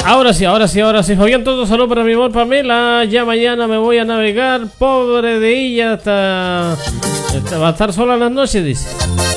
Ahora sí, ahora sí, ahora sí. Fabián, todo salud para mi amor Pamela. Ya mañana me voy a navegar. Pobre de ella, hasta va a estar sola en las noches, dice.